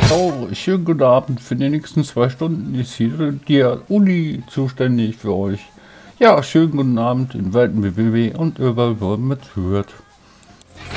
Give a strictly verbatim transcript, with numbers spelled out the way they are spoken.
Ciao, schönen guten Abend. Für die nächsten zwei Stunden ist hier die Uni zuständig für euch. Ja, schönen guten Abend in weiten B B W und überall, wo man zuhört.